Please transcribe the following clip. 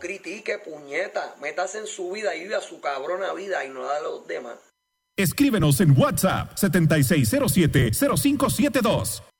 critique, puñeta. Métase en su vida y viva su cabrona vida y no la de los demás. Escríbenos en WhatsApp 7607-0572.